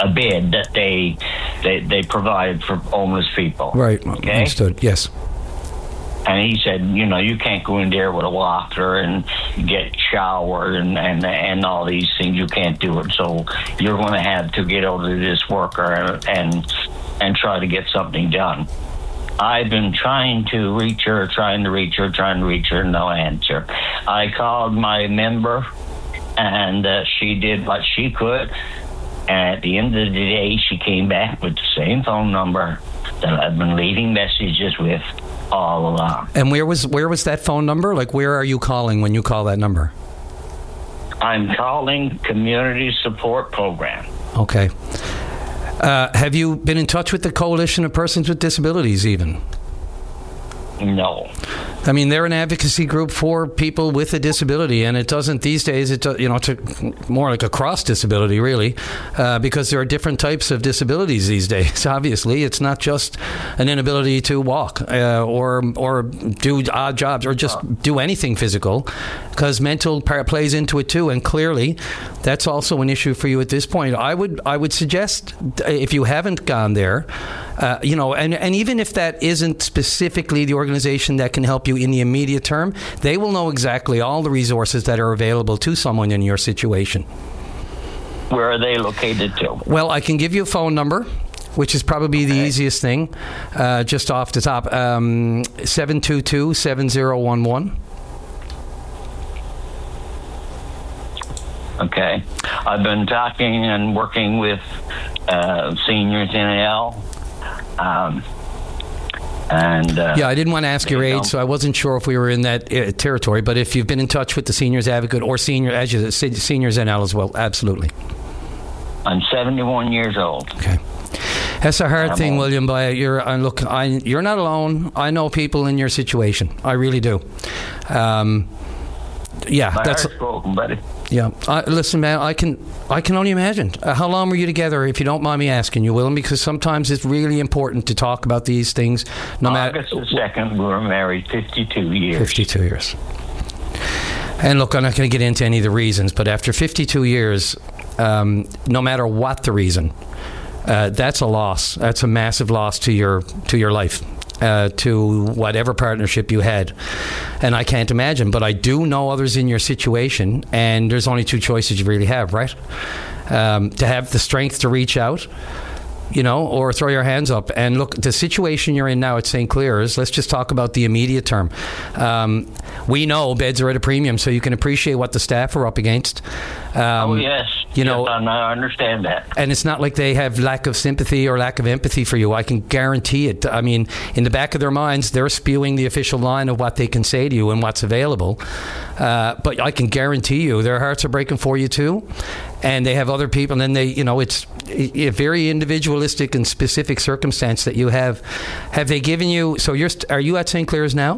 a bed that they provide for homeless people. Right. Okay? Understood. Yes. And he said, you can't go in there with a water and get showered and all these things. You can't do it. So you're going to have to get over to this worker and try to get something done. I've been trying to reach her, no answer. I called my member, and she did what she could. And at the end of the day, she came back with the same phone number that I've been leaving messages with all along. And where was that phone number? Like, where are you calling when you call that number? I'm calling Community Support Program. Okay. Have you been in touch with the Coalition of Persons with Disabilities even? No. I mean, they're an advocacy group for people with a disability, and it doesn't these days. It's more like a cross disability, really, because there are different types of disabilities these days. Obviously, it's not just an inability to walk or do odd jobs or just do anything physical, because mental plays into it too. And clearly, that's also an issue for you at this point. I would suggest, if you haven't gone there, and even if that isn't specifically the organization that can help you in the immediate term, they will know exactly all the resources that are available to someone in your situation. Where are they located to? Well, I can give you a phone number, which is probably the easiest thing, just off the top, 722-7011. Okay. I've been talking and working with Seniors NL. I didn't want to ask your age, so I wasn't sure if we were in that territory. But if you've been in touch with the Seniors Advocate or Seniors NL as well, absolutely. I'm 71 years old. Okay, that's a hard thing, William. But you're not alone. I know people in your situation. I really do. My heart's broken, buddy. Yeah. Listen, man, I can only imagine. How long were you together, if you don't mind me asking you, Willem? Because sometimes it's really important to talk about these things. August the 2nd, we were married 52 years. 52 years. And look, I'm not going to get into any of the reasons, but after 52 years, no matter what the reason, that's a loss. That's a massive loss to your life. To whatever partnership you had. And I can't imagine, but I do know others in your situation, and there's only two choices you really have, right? To have the strength to reach out, or throw your hands up. And look, the situation you're in now at St. Clair's, let's just talk about the immediate term. We know beds are at a premium, so you can appreciate what the staff are up against. Yes. I understand that. And it's not like they have lack of sympathy or lack of empathy for you. I can guarantee it. I mean, in the back of their minds, they're spewing the official line of what they can say to you and what's available. But I can guarantee you their hearts are breaking for you too. And they have other people, and then it's a very individualistic and specific circumstance that you have. Have they given you, are you at St. Clair's now?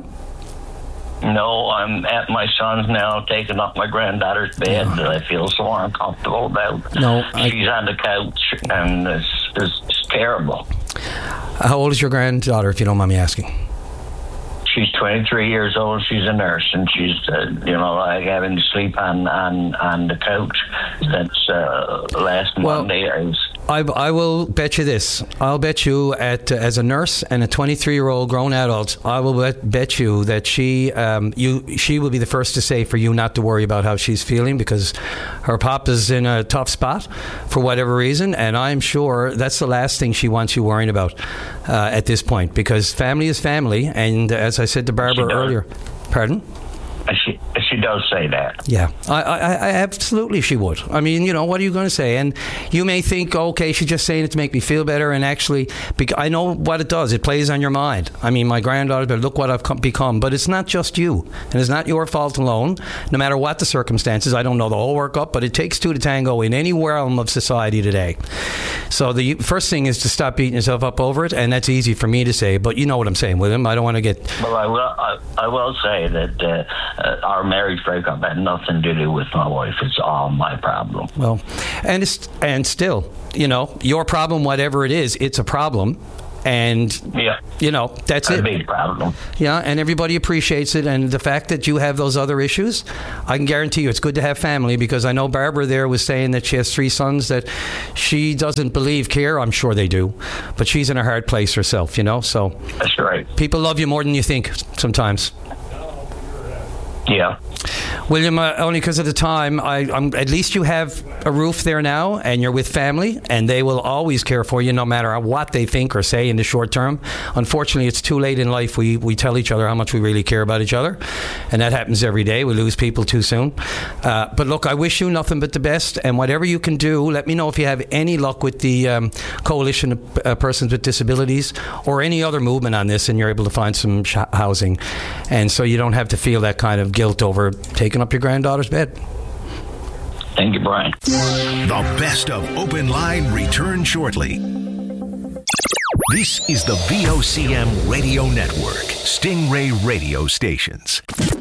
No, I'm at my son's now, taking up my granddaughter's bed that I feel so uncomfortable about. She's on the couch, and it's terrible. How old is your granddaughter, if you don't mind me asking? She's 23 years old. She's a nurse, and she's, like having to sleep on the couch since last Monday. I will bet you this. I'll bet you as a nurse and a 23-year-old grown adult, I will bet you that she will be the first to say for you not to worry about how she's feeling, because her pop is in a tough spot for whatever reason, and I'm sure that's the last thing she wants you worrying about at this point, because family is family, and as I said to Barbara earlier, pardon? She does say that. Yeah, I absolutely she would. I mean, what are you going to say? And you may think, okay, she's just saying it to make me feel better. And actually, I know what it does. It plays on your mind. I mean, my granddaughter, but look what I've become. But it's not just you. And it's not your fault alone, no matter what the circumstances. I don't know the whole workup, but it takes two to tango in any realm of society today. So the first thing is to stop beating yourself up over it. And that's easy for me to say, but you know what I'm saying, William. I don't want to get... Well, I will say that our marriage breakup had nothing to do with my wife. It's all my problem. Well, and still, your problem, whatever it is, it's a problem. And, that's I'd it. be proud of them. Yeah, and everybody appreciates it. And the fact that you have those other issues, I can guarantee you it's good to have family, because I know Barbara there was saying that she has 3 sons that she doesn't believe care. I'm sure they do. But she's in a hard place herself, so. That's right. People love you more than you think sometimes. Yeah. William, only because of the time, I'm at least you have a roof there now, and you're with family, and they will always care for you no matter what they think or say in the short term. Unfortunately, it's too late in life. We tell each other how much we really care about each other, and that happens every day. We lose people too soon. But look, I wish you nothing but the best, and whatever you can do, let me know if you have any luck with the Coalition of Persons with Disabilities or any other movement on this, and you're able to find some housing, and so you don't have to feel that kind of guilt over taking up your granddaughter's bed. Thank you, Brian. The best of Open Line returns shortly. This is the VOCM Radio Network, Stingray radio stations.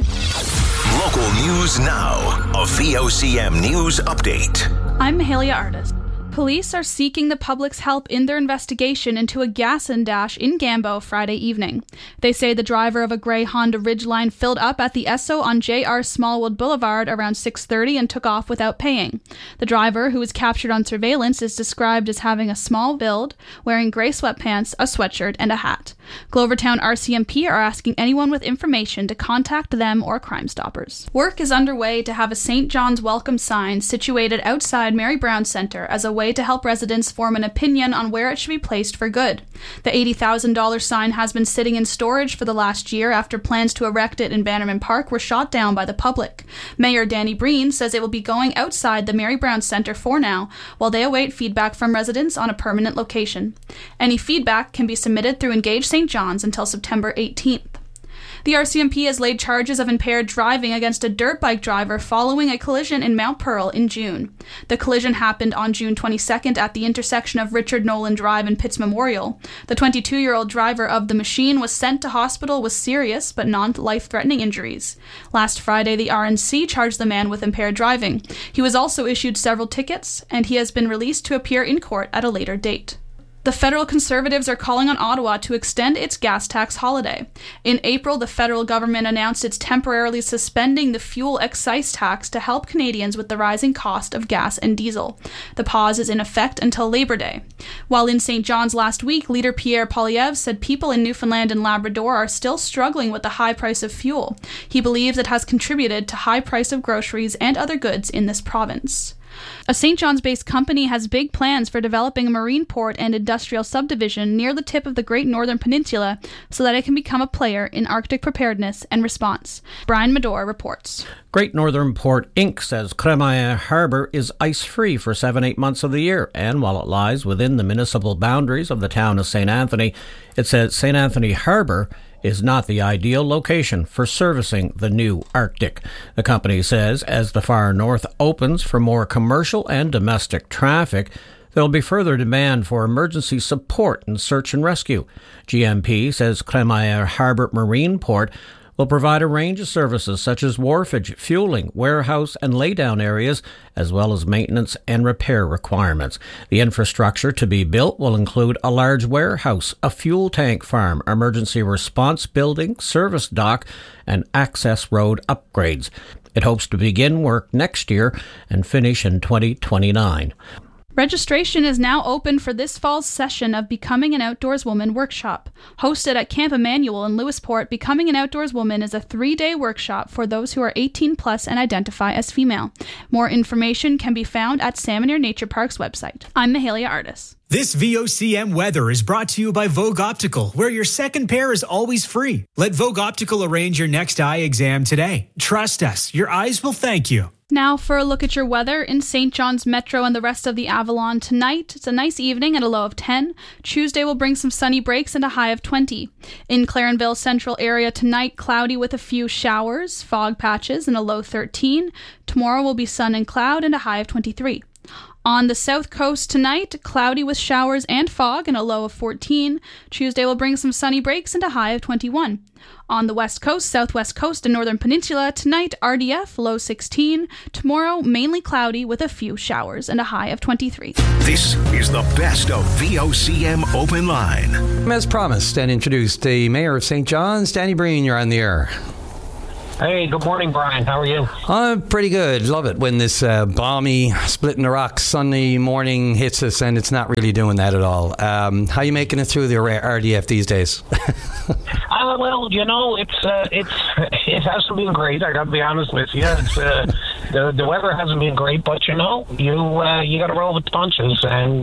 Local news now, a VOCM news update. I'm Mahalia Artist. Police are seeking the public's help in their investigation into a gas and dash in Gambo Friday evening. They say the driver of a gray Honda Ridgeline filled up at the Esso on J.R. Smallwood Boulevard around 6:30 and took off without paying. The driver, who was captured on surveillance, is described as having a small build, wearing gray sweatpants, a sweatshirt, and a hat. Glovertown RCMP are asking anyone with information to contact them or Crime Stoppers. Work is underway to have a St. John's welcome sign situated outside Mary Brown Center as a way to help residents form an opinion on where it should be placed for good. The $80,000 sign has been sitting in storage for the last year after plans to erect it in Bannerman Park were shot down by the public. Mayor Danny Breen says it will be going outside the Mary Brown Center for now, while they await feedback from residents on a permanent location. Any feedback can be submitted through Engage St. John's until September 18th. The RCMP has laid charges of impaired driving against a dirt bike driver following a collision in Mount Pearl in June. The collision happened on June 22nd at the intersection of Richard Nolan Drive and Pitts Memorial. The 22-year-old driver of the machine was sent to hospital with serious but non-life-threatening injuries. Last Friday, the RNC charged the man with impaired driving. He was also issued several tickets, and he has been released to appear in court at a later date. The federal Conservatives are calling on Ottawa to extend its gas tax holiday. In April, the federal government announced it's temporarily suspending the fuel excise tax to help Canadians with the rising cost of gas and diesel. The pause is in effect until Labor Day. While in St. John's last week, Leader Pierre Poilievre said people in Newfoundland and Labrador are still struggling with the high price of fuel. He believes it has contributed to high price of groceries and other goods in this province. A St. John's-based company has big plans for developing a marine port and industrial subdivision near the tip of the Great Northern Peninsula so that it can become a player in Arctic preparedness and response. Brian Medore reports. Great Northern Port Inc. says Crémaillière Harbour is ice-free for 7-8 months of the year, and while it lies within the municipal boundaries of the town of St. Anthony, it says St. Anthony Harbour is not the ideal location for servicing the new Arctic. The company says as the far north opens for more commercial and domestic traffic, there will be further demand for emergency support and search and rescue. GMP says Crémaillière Harbour Marine Port will provide a range of services such as wharfage, fueling, warehouse and laydown areas, as well as maintenance and repair requirements. The infrastructure to be built will include a large warehouse, a fuel tank farm, emergency response building, service dock, and access road upgrades. It hopes to begin work next year and finish in 2029. Registration is now open for this fall's session of Becoming an Outdoors Woman workshop. Hosted at Camp Emmanuel in Lewisport, Becoming an Outdoors Woman is a 3-day workshop for those who are 18 plus and identify as female. More information can be found at Salmonier Nature Park's website. I'm Mahalia Artis. This VOCM weather is brought to you by Vogue Optical, where your second pair is always free. Let Vogue Optical arrange your next eye exam today. Trust us, your eyes will thank you. Now for a look at your weather in St. John's Metro and the rest of the Avalon tonight. It's a nice evening at a low of 10. Tuesday will bring some sunny breaks and a high of 20. In Clarenville Central area tonight, cloudy with a few showers, fog patches and a low 13. Tomorrow will be sun and cloud and a high of 23. On the south coast tonight, cloudy with showers and fog and a low of 14. Tuesday will bring some sunny breaks and a high of 21. On the west coast, southwest coast, and northern peninsula, tonight RDF, low 16. Tomorrow, mainly cloudy with a few showers and a high of 23. This is the best of VOCM Open Line. As promised and introduced, the Mayor of St. John's, Danny Breen, you're on the air. Hey, good morning, Brian. How are you? I'm pretty good. Love it when this balmy, splitting the rocks Sunday morning hits us, and it's not really doing that at all. How you making it through the RDF these days? Well, you know, it hasn't been great. I got to be honest with you. It's, the weather hasn't been great, but you know, you got to roll with the punches and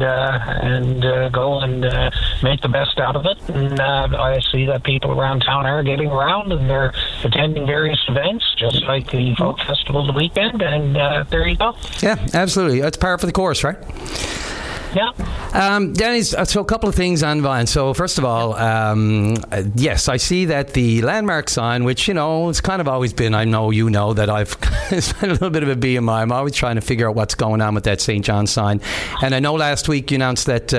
go and make the best out of it. And I see that people around town are getting around and they're attending various events, just like the Folk Festival the weekend, and there you go. Yeah, absolutely. That's par for the course, right? Yeah. Danny, so a couple of things on Vine. So first of all, yes, I see that the landmark sign, which, you know, it's kind of always been, I know you know that I've spent a little bit of a BMI. I'm always trying to figure out what's going on with that St. John sign. And I know last week you announced that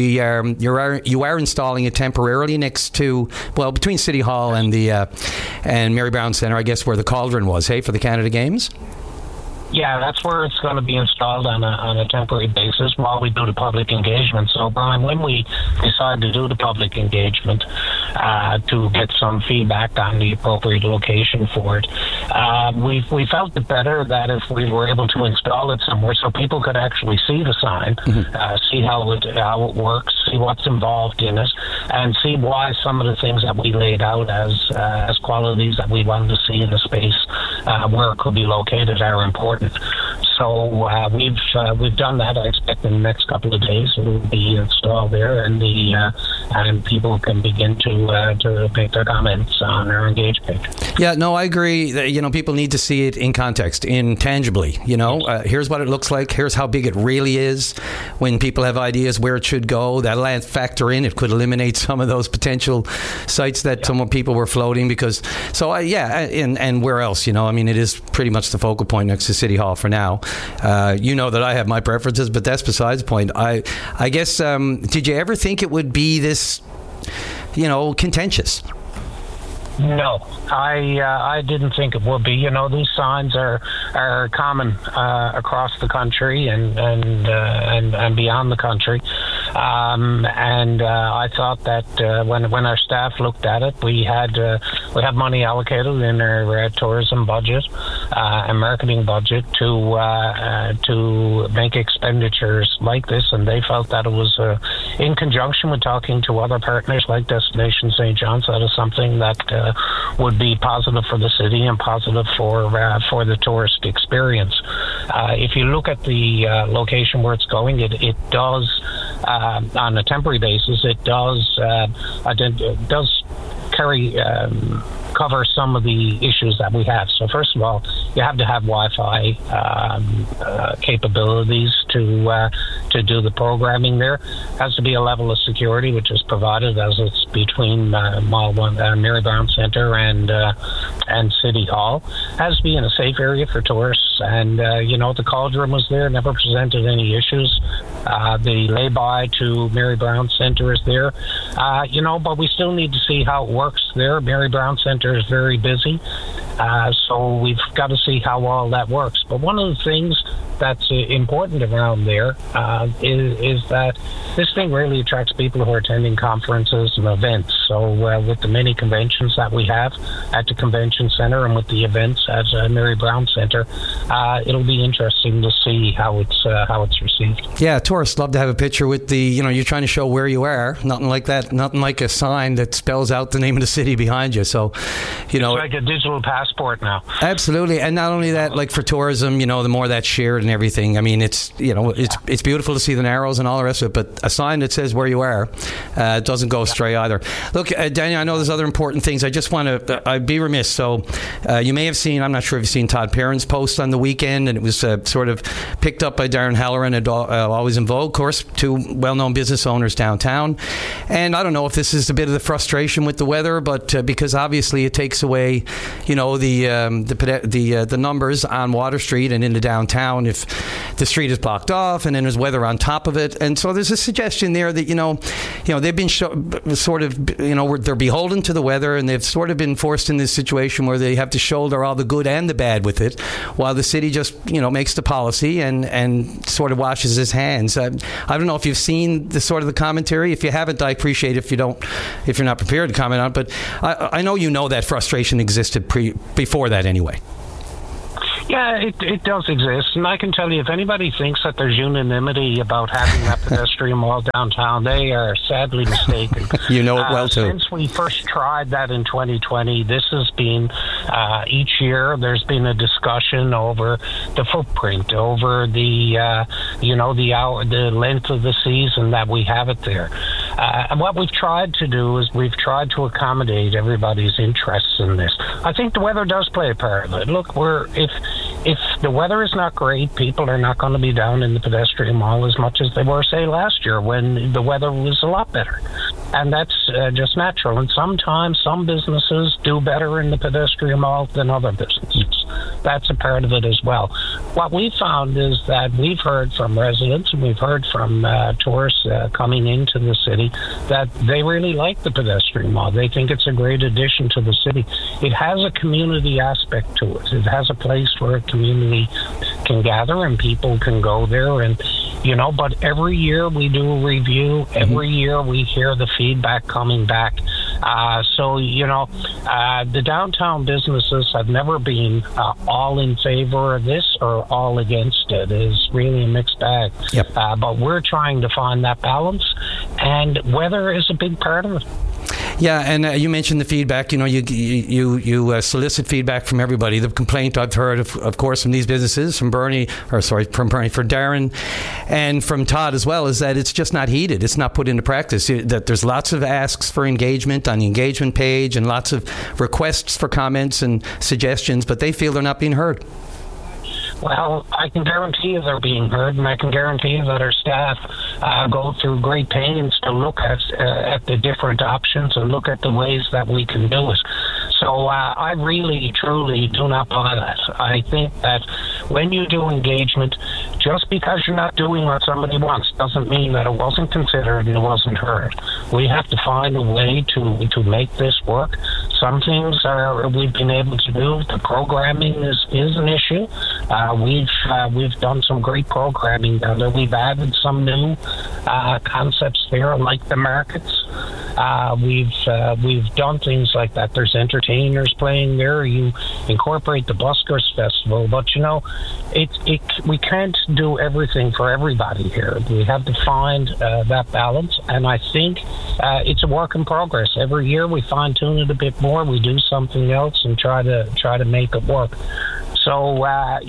you are installing it temporarily next to, well, between City Hall and the and Mary Brown Centre, I guess, where the Cauldron was, hey, for the Canada Games? Yeah, that's where it's going to be installed on a temporary basis while we do the public engagement. So, Brian, when we decide to do the public engagement to get some feedback on the appropriate location for it, we felt it better that if we were able to install it somewhere so people could actually see the sign, see how it works, see what's involved in it, and see why some of the things that we laid out as qualities that we wanted to see in the space where it could be located are important. So we've done that. I expect in the next couple of days it will be installed there, and and people can begin to make their comments on our Engage page. Yeah, no, I agree. That, you know, people need to see it in context, intangibly. You know, here's what it looks like. Here's how big it really is. When people have ideas where it should go, that'll factor in. It could eliminate some of those potential sites that some people were floating. Because and where else? You know, I mean, it is pretty much the focal point next to City Hall for now. You know that I have my preferences, but that's besides the point. I guess, did you ever think it would be this, you know, contentious? No, I didn't think it would be. You know, these signs are common across the country and beyond the country. I thought that when our staff looked at it, we have money allocated in our tourism budget and marketing budget to make expenditures like this, and they felt that it was in conjunction with talking to other partners like Destination St. John's. That is something that would be positive for the city and positive for the tourist experience. If you look at the location where it's going, it does on a temporary basis. It does cover some of the issues that we have. So first of all, you have to have Wi-Fi capabilities to do the programming there. Has to be a level of security which is provided as it's between Mall 1, Mary Brown Centre and City Hall. Has to be in a safe area for tourists, and you know, the Cauldron was there, never presented any issues. The lay-by to Mary Brown Centre is there, you know, but we still need to see how it works there. Mary Brown Centre is very busy, so we've got to see how all that works. But one of the things that's important around there is that this thing really attracts people who are attending conferences and events. So with the many conventions that we have at the convention center and with the events at Mary Brown Centre, it'll be interesting to see how it's received. Yeah, tourists love to have a picture with the, you know, you're trying to show where you are. Nothing like that. Nothing like a sign that spells out the name of the city behind you. So, you know, it's like a digital passport now. Absolutely, and not only that, like for tourism, you know, the more that's shared and everything. I mean, it's, you know, it's beautiful to see the Narrows and all the rest of it, but a sign that says where you are doesn't go astray either. Look, Daniel, I know there's other important things. I just want to, I'd be remiss. So you may have seen, I'm not sure if you've seen Todd Perrin's post on the weekend, and it was sort of picked up by Darren Halloran at Always in Vogue, of course, two well-known business owners downtown. And I don't know if this is a bit of the frustration with the weather, but because obviously it takes away, you know, the numbers on Water Street and in the downtown if if the street is blocked off and then there's weather on top of it. And so there's a suggestion there that, they've been they're beholden to the weather, and they've sort of been forced in this situation where they have to shoulder all the good and the bad with it, while the city just, makes the policy and sort of washes its hands. I don't know if you've seen the commentary. If you haven't, I appreciate it if you're not prepared to comment on it, but I know that frustration existed before that anyway. Yeah, it does exist, and I can tell you, if anybody thinks that there's unanimity about having that pedestrian mall downtown, they are sadly mistaken. You know it well, too. Since we first tried that in 2020, this has been, each year, there's been a discussion over the footprint, over the length of the season that we have it there. And what we've tried to do is we've tried to accommodate everybody's interests in this. I think the weather does play a part of it. Look, if the weather is not great, people are not going to be down in the pedestrian mall as much as they were, say, last year when the weather was a lot better. And that's just natural. And sometimes some businesses do better in the pedestrian mall than other businesses. That's a part of it as well. What we found is that we've heard from residents and we've heard from tourists coming into the city that they really like the pedestrian mall. They think it's a great addition to the city. It has a community aspect to it. It has a place where a community can gather and people can go there. And but every year we do a review. Every year we hear the feedback coming back. The downtown businesses have never been all in favor of this or all against it. It's really a mixed bag. Yep. But we're trying to find that balance, and weather is a big part of it. Yeah, and you mentioned the feedback. You solicit feedback from everybody. The complaint I've heard, of course, from these businesses, from Darren, and from Todd as well, is that it's just not heeded. It's not put into practice. That there's lots of asks for engagement on the engagement page and lots of requests for comments and suggestions, but they feel they're not being heard. Well, I can guarantee you they're being heard, and I can guarantee you that our staff go through great pains to look at the different options and look at the ways that we can do it. So I really, truly do not buy that. I think that when you do engagement, just because you're not doing what somebody wants doesn't mean that it wasn't considered and it wasn't heard. We have to find a way to make this work. Some things we've been able to do. The programming is an issue. We've done some great programming down there. We've added some new concepts there, like the markets. We've done things like that. There's entertainers playing there. You incorporate the Buskers Festival, but we can't do everything for everybody here. We have to find that balance, and I think it's a work in progress. Every year we fine-tune it a bit more. We do something else and try to make it work. So,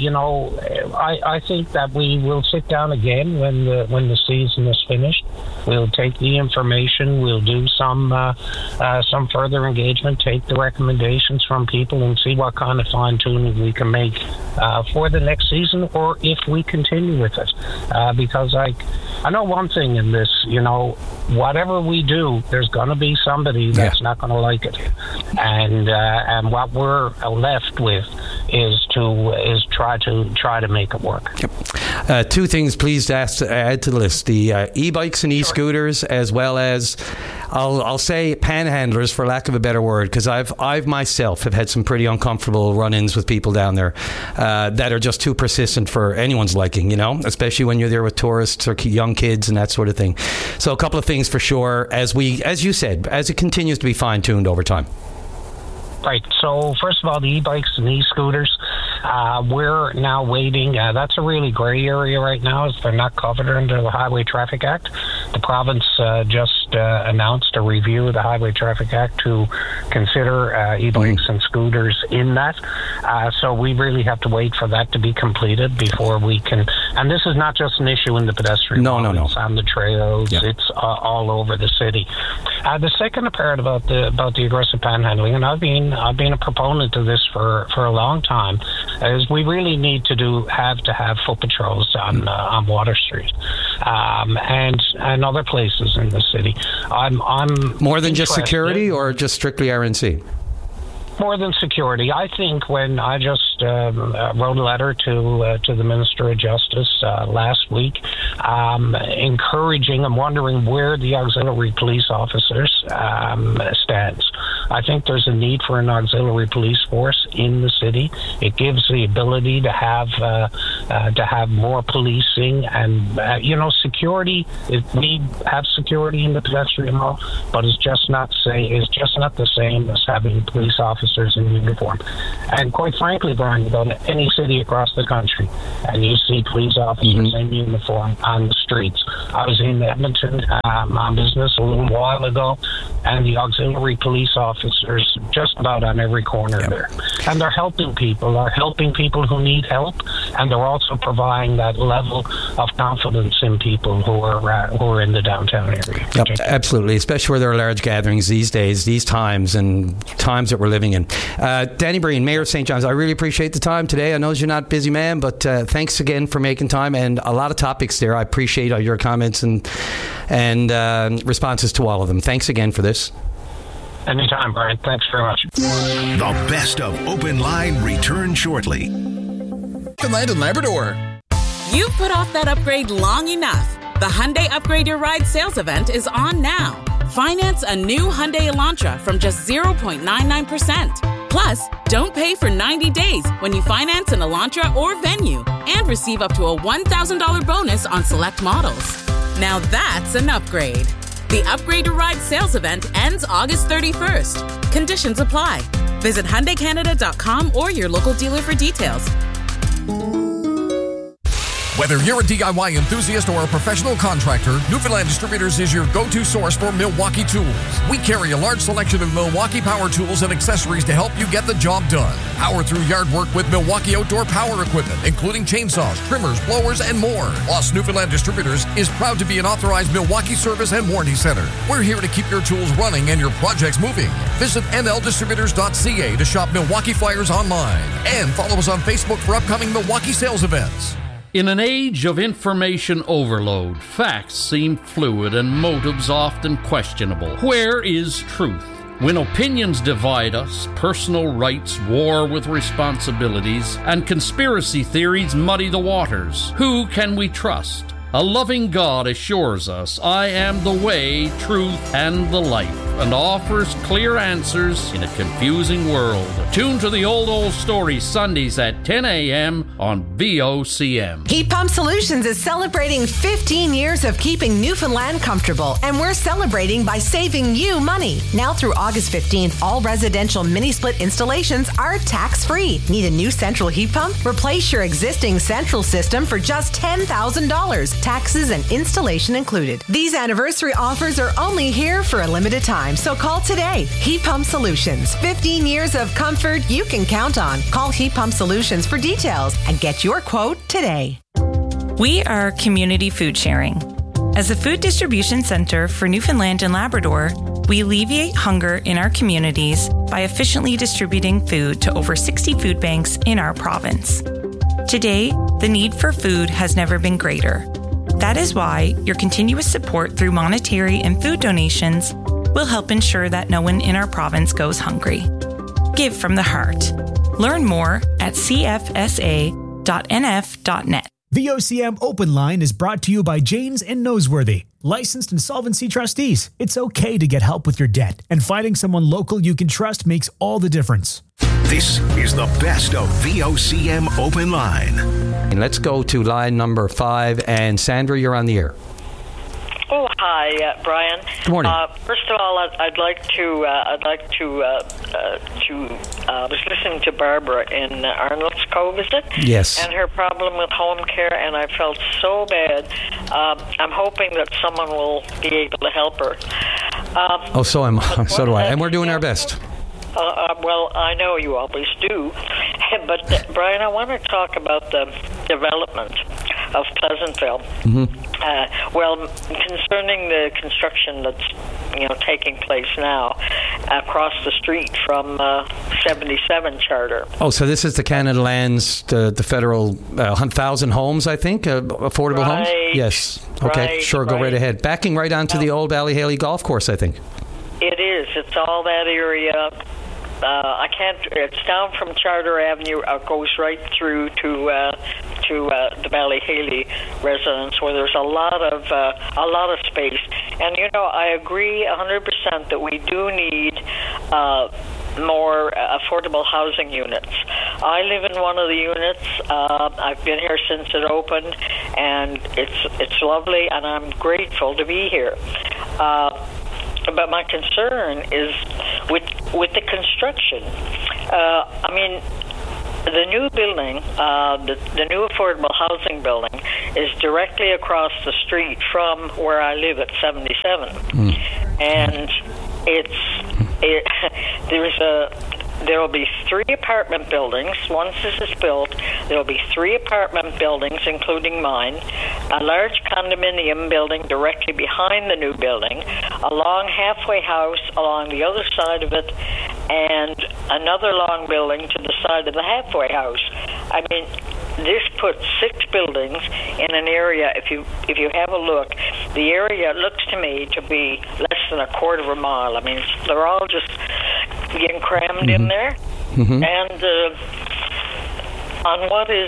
I think that we will sit down again when the season is finished. We'll take the information. We'll do some further engagement, take the recommendations from people and see what kind of fine-tuning we can make for the next season, or if we continue with it. Because I know one thing in this, whatever we do, there's going to be somebody that's not going to like it. And what we're left with is try to make it work. Yep. Two things, please, to add to the list: the e-bikes and e-scooters, as well as I'll say panhandlers, for lack of a better word, because I've myself have had some pretty uncomfortable run-ins with people down there that are just too persistent for anyone's liking. Especially when you're there with tourists or young kids and that sort of thing. So a couple of things for sure, as you said, as it continues to be fine-tuned over time. Right. So first of all, the e-bikes and e-scooters, we're now waiting. That's a really gray area right now, as they're not covered under the Highway Traffic Act. The province just announced a review of the Highway Traffic Act to consider e-bikes and scooters in that. So we really have to wait for that to be completed before we can. And this is not just an issue in the pedestrian. No. It's on the trails. Yeah. It's all over the city. The second part about the aggressive panhandling, and I've been a proponent of this for a long time, is we really need to have foot patrols on Water Street and other places in the city. I'm more than just security, or just strictly RNC? More than security. I think when I just wrote a letter to the Minister of Justice last week, encouraging and wondering where the auxiliary police officers stands. I think there's a need for an auxiliary police force in the city. It gives the ability to have more policing and security. We have security in the pedestrian law, but it's just not the same as having police officers in uniform. And quite frankly, Brian, you go to any city across the country and you see police officers in uniform on the streets. I was in Edmonton on business a little while ago, and the auxiliary police officers just about on every corner there. And they're helping people. They're helping people who need help, and they're also providing that level of confidence in people who are in the downtown area. Yep, absolutely, especially where there are large gatherings these days, these times, and times that we're living in. Danny Breen, Mayor of St. John's, I really appreciate the time today. I know you're not a busy man, but thanks again for making time, and a lot of topics there. I appreciate all your comments and responses to all of them. Thanks again for this. Anytime, Brian. Thanks very much. The best of Open Line returns shortly. Newfoundland and Labrador. You've put off that upgrade long enough. The Hyundai Upgrade Your Ride sales event is on now. Finance a new Hyundai Elantra from just 0.99%. Plus, don't pay for 90 days when you finance an Elantra or Venue and receive up to a $1,000 bonus on select models. Now that's an upgrade. The Upgrade Your Ride sales event ends August 31st. Conditions apply. Visit HyundaiCanada.com or your local dealer for details. Whether you're a DIY enthusiast or a professional contractor, Newfoundland Distributors is your go-to source for Milwaukee tools. We carry a large selection of Milwaukee power tools and accessories to help you get the job done. Power through yard work with Milwaukee outdoor power equipment, including chainsaws, trimmers, blowers, and more. Plus, Newfoundland Distributors is proud to be an authorized Milwaukee service and warranty center. We're here to keep your tools running and your projects moving. Visit nldistributors.ca to shop Milwaukee flyers online. And follow us on Facebook for upcoming Milwaukee sales events. In an age of information overload, facts seem fluid and motives often questionable. Where is truth? When opinions divide us, personal rights war with responsibilities, and conspiracy theories muddy the waters, who can we trust? A loving God assures us, I am the way, truth, and the life, and offers clear answers in a confusing world. Tune to the Old Story Sundays at 10 a.m. on VOCM. Heat Pump Solutions is celebrating 15 years of keeping Newfoundland comfortable, and we're celebrating by saving you money. Now through August 15th, all residential mini-split installations are tax-free. Need a new central heat pump? Replace your existing central system for just $10,000. Taxes and installation included. These anniversary offers are only here for a limited time, so call today. Heat Pump Solutions. 15 years of comfort you can count on. Call Heat Pump Solutions for details and get your quote today. We are community food sharing. As a food distribution center for Newfoundland and Labrador, we alleviate hunger in our communities by efficiently distributing food to over 60 food banks in our province. Today, the need for food has never been greater. That is why your continuous support through monetary and food donations will help ensure that no one in our province goes hungry. Give from the heart. Learn more at cfsa.nf.net. VOCM Open Line is brought to you by Janes and Noseworthy, licensed insolvency trustees. It's okay to get help with your debt, and finding someone local you can trust makes all the difference. This is the best of VOCM Open Line. And let's go to line number 5, and Sandra, you're on the air. Oh, hi, Brian. Good morning. First of all, I was listening to Barbara in Arnold's Cove, is it? Yes. And her problem with home care, and I felt so bad. I'm hoping that someone will be able to help her. So do I. And we're doing our best. Well, I know you always do. But, Brian, I want to talk about the development of Pleasantville. Mm-hmm. Concerning the construction that's taking place now across the street from 77 Charter. Oh, so this is the Canada Lands, the federal 1,000 homes, I think, affordable homes? Yes. Okay, sure, go right ahead. Backing right onto the old Ballyhaley Golf Course, I think. It is. It's all that area I can't. It's down from Charter Avenue. It goes right through to the Ballyhaley residence, where there's a lot of space. And I agree 100% that we do need more affordable housing units. I live in one of the units. I've been here since it opened, and it's lovely, and I'm grateful to be here. But my concern is with the construction. The new building, the new affordable housing building, is directly across the street from where I live at 77, and there will be 3 apartment buildings. Once this is built, there will be 3 apartment buildings, including mine, a large condominium building directly behind the new building, a long halfway house along the other side of it, and another long building to the side of the halfway house. I mean, this puts 6 buildings in an area. If you have a look, the area looks to me to be less than a quarter of a mile. I mean, they're all just getting crammed in there, and on what is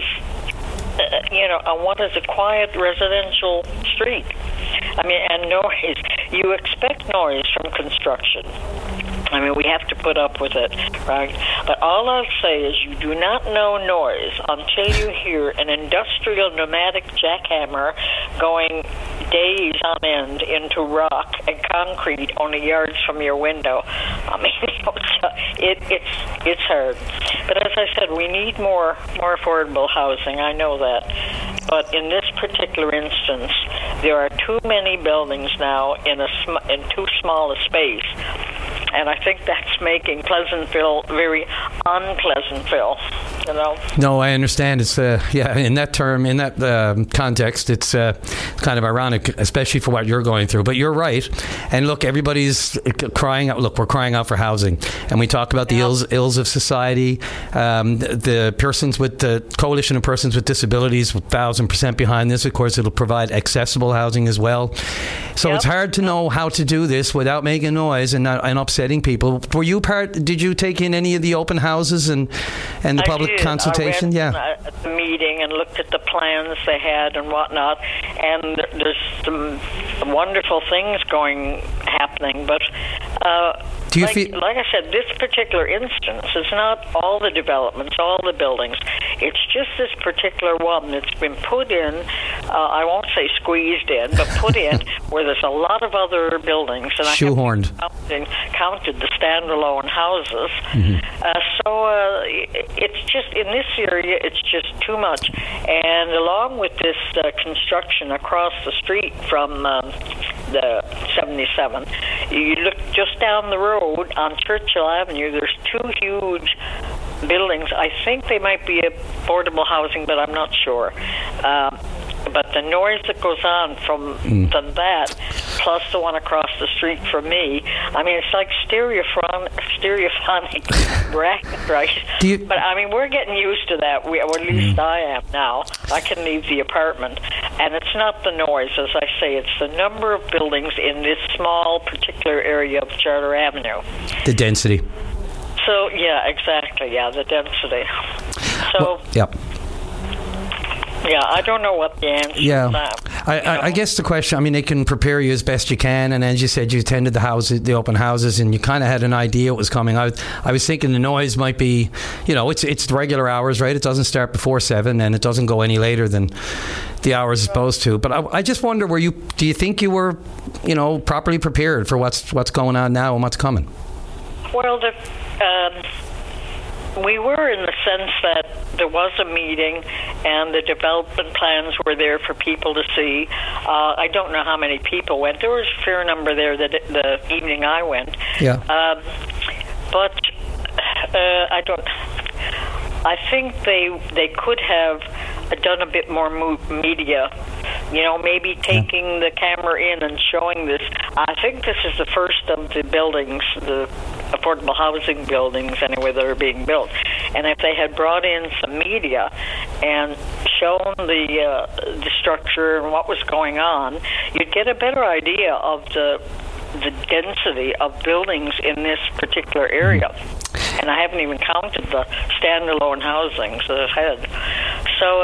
a quiet residential street. I mean, and noise. You expect noise from construction. I mean, we have to put up with it, right? But all I'll say is you do not know noise until you hear an industrial pneumatic jackhammer going days on end into rock and concrete only yards from your window. I mean, it's hard. But as I said, we need more affordable housing. I know that. But in this particular instance, there are too many buildings now in too small a space. And I think that's making Pleasantville very unpleasantville, No, I understand. It's, in that term, in that context, it's kind of ironic, especially for what you're going through. But you're right. And look, everybody's crying out. Look, we're crying out for housing. And we talk about the ills of society. The persons with the Coalition of Persons with Disabilities, 1,000% behind this. Of course, it'll provide accessible housing as well. So it's hard to know how to do this without making noise and upsetting people. Were you did you take in any of the open houses and the public consultation? I went at the meeting and looked at the plans they had and whatnot, and there's some wonderful things happening, but like I said, this particular instance is not all the developments, all the buildings. It's just this particular one that's been put in, I won't say squeezed in, but put in where there's a lot of other buildings. And shoehorned. I counted the standalone houses. So it's just, in this area, it's just too much. And along with this construction across the street from the 77, you look just down the road on Churchill Avenue, there's 2 huge buildings. I think they might be affordable housing, but I'm not sure. But the noise that goes on from that, plus the one across the street from me, I mean, it's like stereophonic bracket, right? But I mean, we're getting used to that. Or at least I am now. I can leave the apartment, and it's not the noise, as I say. It's the number of buildings in this small particular area of Charter Avenue. The density. So yeah, exactly. Yeah, the density. So. Yeah, I don't know what the answer is. I guess the question, I mean, they can prepare you as best you can, and as you said, you attended the open houses, and you kind of had an idea what was coming out. I was thinking the noise might be, it's regular hours, right? It doesn't start before 7, and it doesn't go any later than the hours it's supposed to. But I just wonder, do you think you were, properly prepared for what's going on now and what's coming? Well, we were, in the sense that there was a meeting and the development plans were there for people to see. I don't know how many people went. There was a fair number there the evening I went. Yeah. But I think they could have done a bit more media. Maybe taking the camera in and showing this. I think this is the first of the buildings, the affordable housing buildings anyway, that are being built. And if they had brought in some media and shown the structure and what was going on, you'd get a better idea of the density of buildings in this particular area. And I haven't even counted the standalone housings that I've had. So,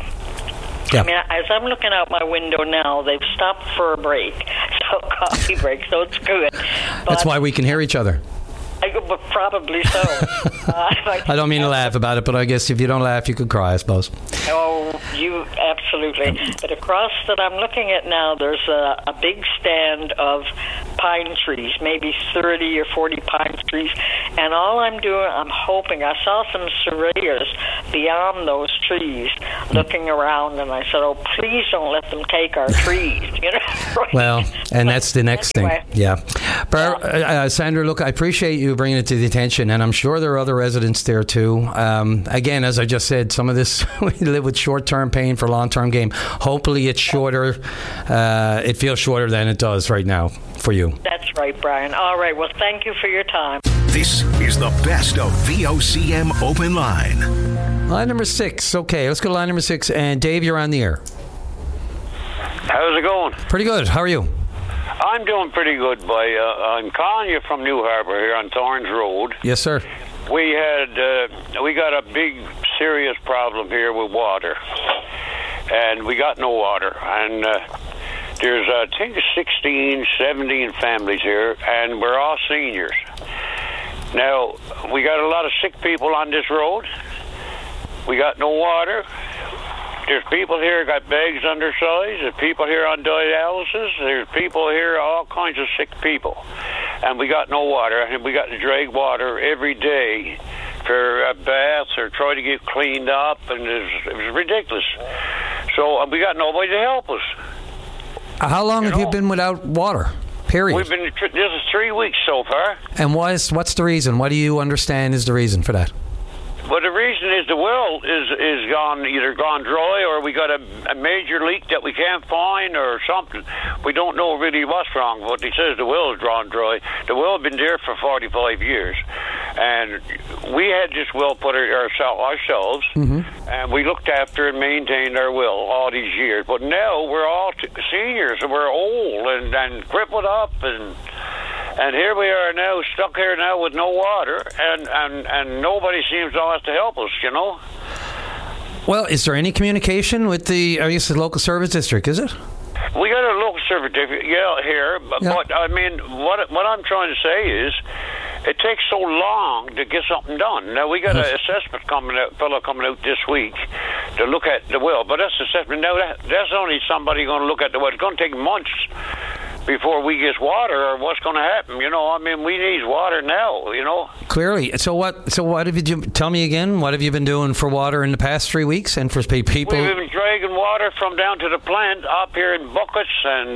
I mean, as I'm looking out my window now, they've stopped for a break, coffee break, so it's good. But that's why we can hear each other. Probably so. I don't mean to laugh about it, but I guess if you don't laugh, you could cry, I suppose. Oh, you absolutely. But across that I'm looking at now, there's a big stand of pine trees, maybe 30 or 40 pine trees. And all I'm doing, I'm hoping, I saw some surveyors beyond those trees looking around, and I said, oh, please don't let them take our trees. You know? Well, and that's the next thing. Yeah. Sandra, look, I appreciate you bringing it to the attention, and I'm sure there are other residents there too. Again, as I just said, some of this, we live with short-term pain for long-term gain. Hopefully it's shorter. It feels shorter than it does right now for you. That's right, Brian. All right. Well, thank you for your time. This is the best of VOCM Open Line. Line number 6. Okay, let's go to line number 6. And Dave, you're on the air. How's it going? Pretty good. How are you? I'm doing pretty good, boy. I'm calling you from New Harbour here on Thorns Road. Yes, sir. We got a big, serious problem here with water, and we got no water. And there's, I think, 16, 17 families here, and we're all seniors. Now, we got a lot of sick people on this road. We got no water. There's people here got bags undersized. There's people here on dialysis. There's people here, all kinds of sick people. And we got no water. And we got to drag water every day for baths or try to get cleaned up. And it was ridiculous. So we got nobody to help us. How long have you been without water? Period. This is 3 weeks so far. And what's the reason? What do you understand is the reason for that? Well, the reason is the well is either gone dry, or we got a major leak that we can't find, or something. We don't know really what's wrong, but he says the well is gone dry. The well has been there for 45 years, and we had this well put ourselves, and we looked after and maintained our well all these years. But now we're all seniors, and we're old and crippled up, and here we are now, stuck here now with no water, and nobody seems to help us, you know. Well, is there any communication with the local service district, is it? We got a local service district, here, but I mean, what I'm trying to say is, it takes so long to get something done. Now, we got an assessment coming out this week to look at the well, but that's assessment. Now, that's only somebody going to look at the well. It's going to take months before we get water, or what's going to happen, you know. I mean, we need water now, you know. Clearly. So what have you, tell me again, what have you been doing for water in the past 3 weeks and for people? We've been dragging water from down to the plant up here in buckets, and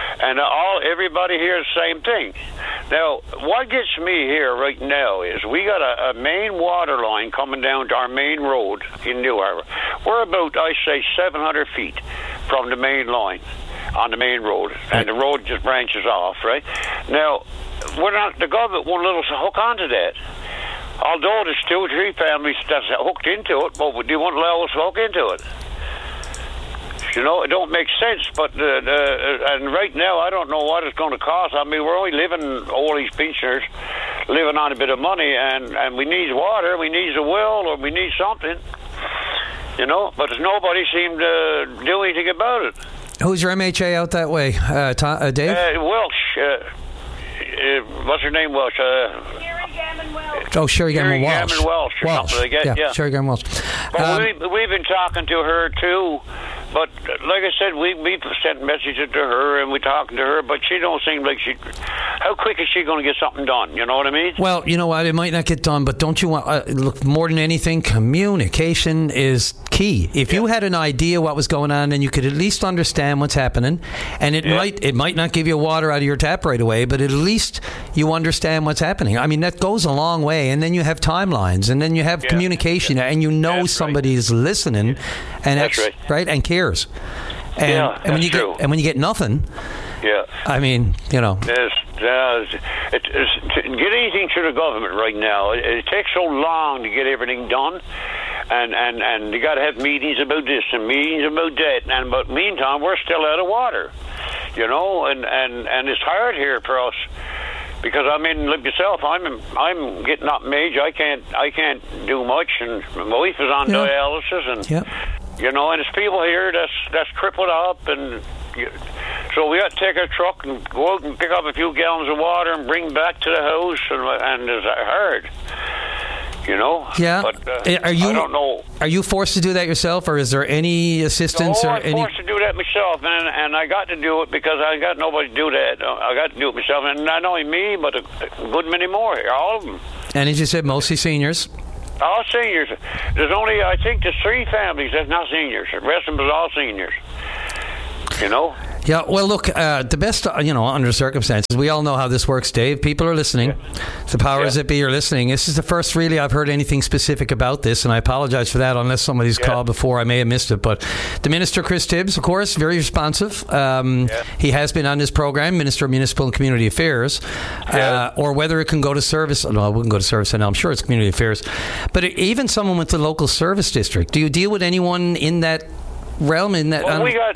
everybody here is the same thing. Now, what gets me here right now is we got a main water line coming down to our main road in New Harbour. We're about, I say, 700 feet from the main line on the main road, and the road just branches off, right? Now, the government won't let us hook onto that. Although there's 2 or 3 families that's hooked into it, but they won't allow us to hook into it. You know, it don't make sense, but and right now I don't know what it's going to cost. I mean, we're only all these pensioners living on a bit of money, and we need water, we need a well, or we need something, you know, but nobody seemed to do anything about it. Who's your MHA out that way, Dave? Welsh. What's her name, Welsh? Sherry Gammon Welsh. Sherry Gammon Welsh. Yeah, Sherry Gammon Welsh. Well, we've been talking to her, too. But like I said, we sent messages to her, and we're talking to her, but she don't seem like how quick is she going to get something done? You know what I mean? Well, you know what? It might not get done, but don't you want, look, more than anything, communication is key. If you had an idea what was going on, then you could at least understand what's happening, and it might not give you water out of your tap right away, but at least you understand what's happening. I mean, that goes a long way, and then you have timelines, and then you have communication, and you know somebody's listening, and right, and cares. And when you get nothing, I mean, you know. To get anything to the government right now, it takes so long to get everything done, and you got to have meetings about this and meetings about that, but meantime we're still out of water, you know, and it's hard here for us Because I mean, like yourself, I'm getting up in age. I can't do much, and my wife is on dialysis, and you know, and there's people here that's crippled up, and so we got to take our truck and go out and pick up a few gallons of water and bring back to the house, and it's hard. You know? Yeah. But I don't know. Are you forced to do that yourself, or is there any assistance? No, or I'm forced to do that myself, and I got to do it because I got nobody to do that. I got to do it myself, and not only me, but a good many more here, all of them. And as you said, mostly seniors. All seniors. There's only, I think, there's 3 families that's not seniors. The rest of them is all seniors. You know? Yeah, well, look, the best, under circumstances, we all know how this works, Dave. People are listening. The powers that be are listening. This is the first, really, I've heard anything specific about this, and I apologize for that unless somebody's called before. I may have missed it. But the Minister, Chris Tibbs, of course, very responsive. He has been on this program, Minister of Municipal and Community Affairs, or whether it can go to service. No, it wouldn't go to service, and I'm sure it's Community Affairs. But even someone with the local service district, do you deal with anyone in that realm? In that, well, we got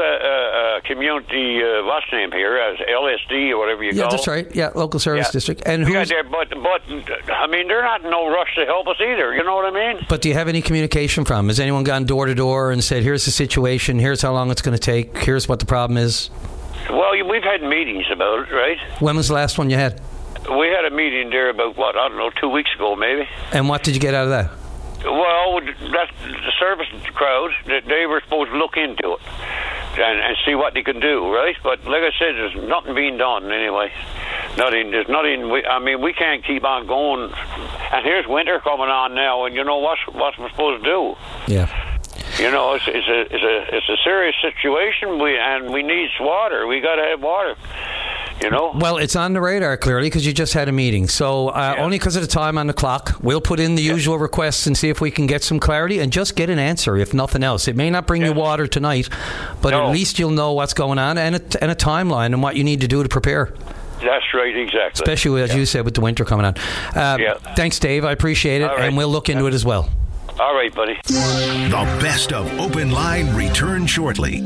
a community what's name here as LSD or whatever you call it. Yeah, that's right. Yeah, local service district. And we got there, but I mean, they're not in no rush to help us either. You know what I mean? But do you have any communication from? Has anyone gone door to door and said, "Here's the situation. Here's how long it's going to take. Here's what the problem is"? Well, we've had meetings about it, right? When was the last one you had? We had a meeting there about 2 weeks ago, maybe. And what did you get out of that? Well, that's the service crowd. They were supposed to look into it and see what they can do, right? But like I said, there's nothing being done anyway. There's nothing. I mean, we can't keep on going. And here's winter coming on now, and you know what we're supposed to do? Yeah. You know, it's a serious situation. We need water. We got to have water. You know? Well, it's on the radar, clearly, because you just had a meeting. So only because of the time on the clock, we'll put in the usual requests and see if we can get some clarity and just get an answer, if nothing else. It may not bring you water tonight, but at least you'll know what's going on and a timeline and what you need to do to prepare. That's right, exactly. Especially, as you said, with the winter coming on. Thanks, Dave. I appreciate it, and we'll look into it as well. All right, buddy. The best of Open Line returns shortly.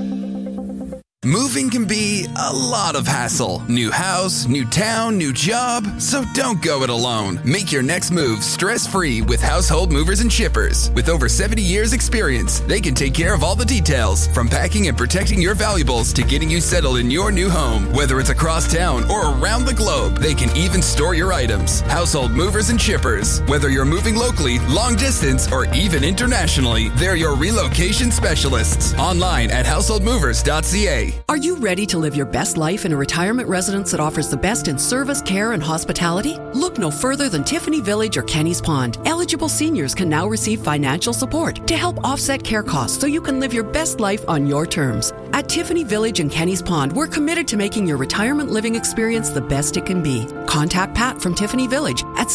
Moving can be a lot of hassle. New house, new town, new job. So don't go it alone. Make your next move stress-free with Household Movers and Shippers. With over 70 years experience, they can take care of all the details, from packing and protecting your valuables to getting you settled in your new home. Whether it's across town or around the globe, they can even store your items. Household Movers and Shippers. Whether you're moving locally, long distance, or even internationally, they're your relocation specialists. Online at householdmovers.ca. Are you ready to live your best life in a retirement residence that offers the best in service, care, and hospitality? Look no further than Tiffany Village or Kenny's Pond. Eligible seniors can now receive financial support to help offset care costs so you can live your best life on your terms. At Tiffany Village and Kenny's Pond, we're committed to making your retirement living experience the best it can be. Contact Pat from Tiffany Village at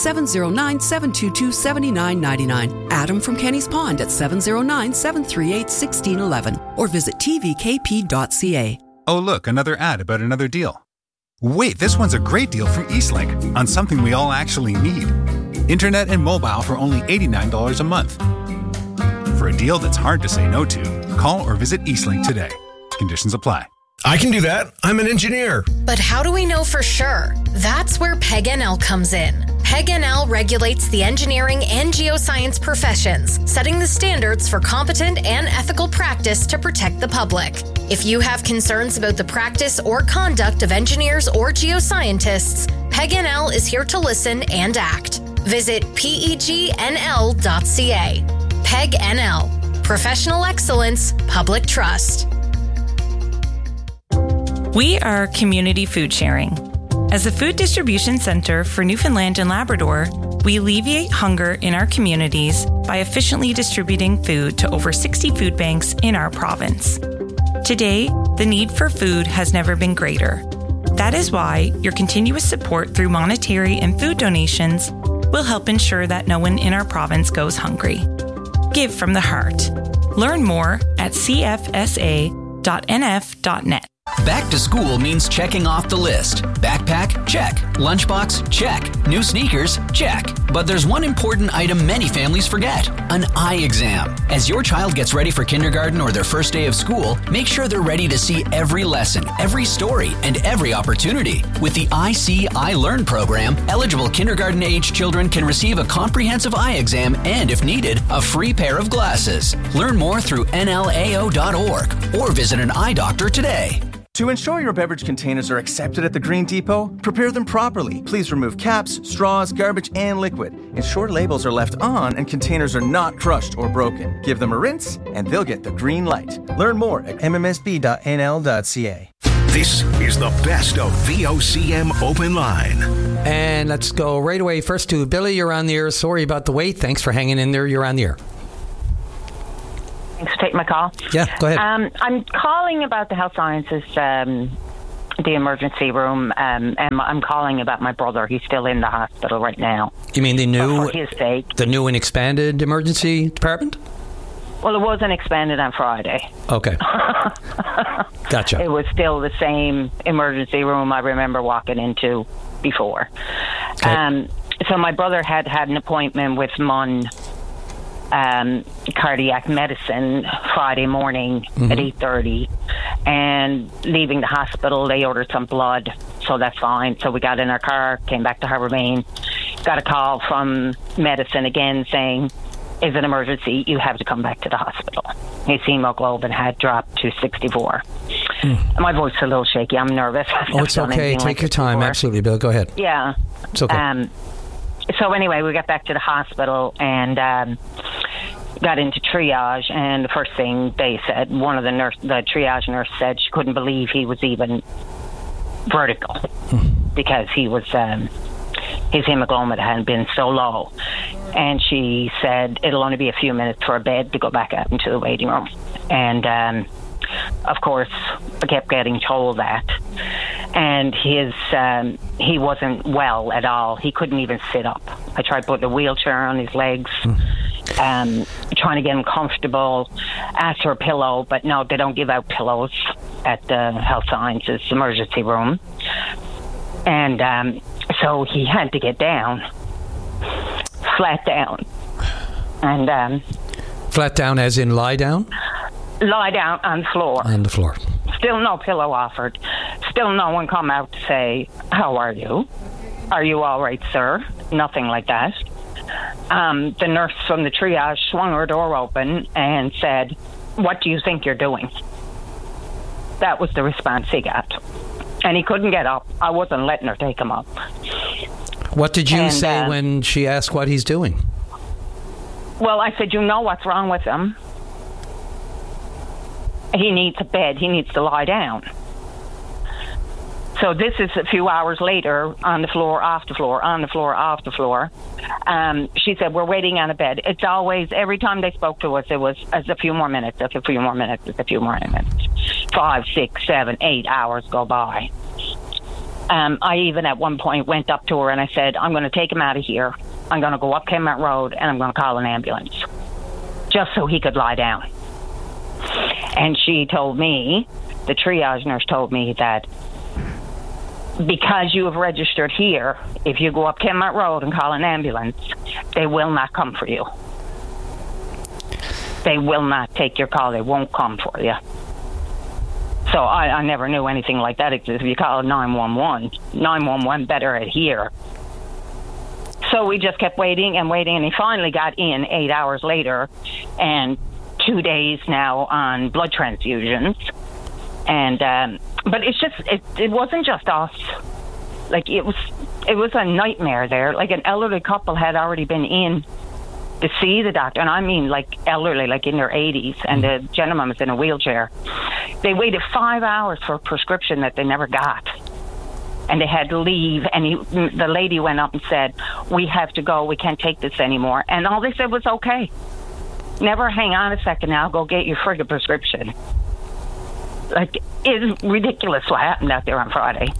709-722-7999. Adam from Kenny's Pond at 709-738-1611. Or visit tvkp.ca. Oh, look, another ad about another deal. Wait, this one's a great deal from Eastlink on something we all actually need. Internet and mobile for only $89 a month. For a deal that's hard to say no to, call or visit Eastlink today. Conditions apply. I can do that. I'm an engineer. But how do we know for sure? That's where PEG-NL comes in. PEG-NL regulates the engineering and geoscience professions, setting the standards for competent and ethical practice to protect the public. If you have concerns about the practice or conduct of engineers or geoscientists, PEG-NL is here to listen and act. Visit pegnl.ca. PEG-NL. Professional excellence, public trust. We are community food sharing. As a food distribution center for Newfoundland and Labrador, we alleviate hunger in our communities by efficiently distributing food to over 60 food banks in our province. Today, the need for food has never been greater. That is why your continuous support through monetary and food donations will help ensure that no one in our province goes hungry. Give from the heart. Learn more at cfsa.nf.net. Back to school means checking off the list. Backpack, Check. Lunchbox? Check. New sneakers? Check. But there's one important item many families forget: an eye exam. As your child gets ready for kindergarten or their first day of school, make sure they're ready to see every lesson, every story, and every opportunity. With the I See, I Learn program, eligible kindergarten-age children can receive a comprehensive eye exam and, if needed, a free pair of glasses. Learn more through nlao.org or visit an eye doctor today. To ensure your beverage containers are accepted at the Green Depot, prepare them properly. Please remove caps, straws, garbage, and liquid. Ensure labels are left on and containers are not crushed or broken. Give them a rinse and they'll get the green light. Learn more at mmsb.nl.ca. This is the best of VOCM Open Line. And let's go right away first to Billy. You're on the air. Sorry about the wait. Thanks for hanging in there. You're on the air. Thanks for taking my call. Yeah, go ahead. I'm calling about the health sciences, the emergency room, and I'm calling about my brother. He's still in the hospital right now. You mean the new, for his sake, the new and expanded emergency department? Well, it wasn't expanded on Friday. Okay. Gotcha. It was still the same emergency room I remember walking into before. Okay. So my brother had an appointment with Mon cardiac medicine Friday morning at 8:30, and leaving the hospital they ordered some blood, so that's fine. So we got in our car, came back to Harbour Main, got a call from medicine again saying, "Is an emergency, you have to come back to the hospital." His hemoglobin had dropped to 64. My voice is a little shaky, I'm nervous. Oh, it's okay, take your time. Absolutely, Bill, go ahead. Yeah, it's okay. So anyway, we got back to the hospital and got into triage, and the first thing they said, the triage nurse said she couldn't believe he was even vertical because he was his hemoglobin had been so low, and she said it'll only be a few minutes for a bed to go back out into the waiting room. And of course I kept getting told that, and he wasn't well at all. He couldn't even sit up. I tried putting a wheelchair on his legs, trying to get him comfortable, asked for a pillow, but no, they don't give out pillows at the health sciences emergency room. And so he had to get down, flat down. And flat down as in lie down? Lie down on the floor. On the floor. Still no pillow offered. Still no one come out to say, "How are you? Are you all right, sir?" Nothing like that. The nurse from the triage swung her door open and said, "What do you think you're doing?" That was the response he got. And he couldn't get up. I wasn't letting her take him up. What did you say when she asked what he's doing? Well, I said, "You know what's wrong with him. He needs a bed. He needs to lie down." So this is a few hours later, on the floor, off the floor, on the floor, off the floor. She said, "We're waiting on a bed." It's always, every time they spoke to us, it was as a few more minutes, as a few more minutes, as a few more minutes. 5, 6, 7, 8 hours go by. I even at one point went up to her and I said, "I'm going to take him out of here. I'm going to go up Kmart Road and I'm going to call an ambulance just so he could lie down." And she told me, the triage nurse told me that because you have registered here, if you go up Kmart Road and call an ambulance, they will not come for you. They will not take your call. They won't come for you. So I never knew anything like that existed. If you call 911 better adhere. So we just kept waiting and waiting, and he finally got in 8 hours later, and 2 days now on blood transfusions. And but it's just it wasn't just us. Like it was a nightmare there. Like an elderly couple had already been in to see the doctor, and I mean like elderly, like in their 80s, and the gentleman was in a wheelchair. They waited 5 hours for a prescription that they never got, and they had to leave. And the lady went up and said, "We have to go. We can't take this anymore." And all they said was, "Okay." Never hang on a second now, go get your friggin' prescription. Like, it's ridiculous what happened out there on Friday.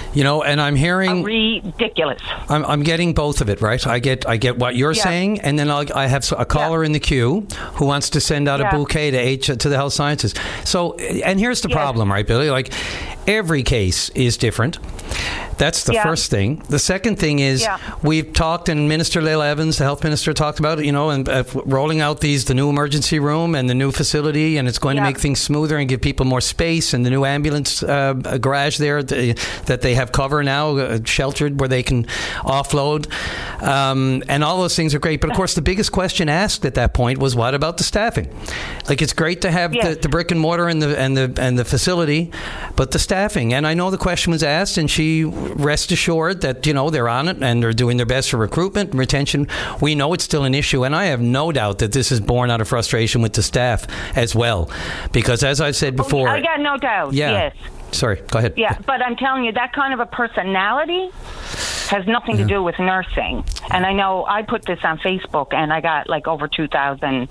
You know, and I'm hearing ridiculous. I'm getting both of it, right? I get what you're saying, and then I have a caller in the queue who wants to send out a bouquet to the health sciences. So, and here's the problem, right, Billy? Like, every case is different. That's the first thing. The second thing is we've talked, and Minister Lael Evans, the health minister, talked about it, you know, and rolling out the new emergency room and the new facility, and it's going to make things smoother and give people more space, and the new ambulance garage there that they have cover now, sheltered, where they can offload. And all those things are great. But, of course, the biggest question asked at that point was, what about the staffing? Like, it's great to have the brick and mortar and the facility, but the staffing. And I know the question was asked, and she rest assured that, you know, they're on it and they're doing their best for recruitment and retention. We know it's still an issue, and I have no doubt that this is born out of frustration with the staff as well. Because, as I've said before... I got no doubt, yes. Sorry, go ahead. Yeah, but I'm telling you, that kind of a personality has nothing to do with nursing. And I know I put this on Facebook, and I got like over 2,000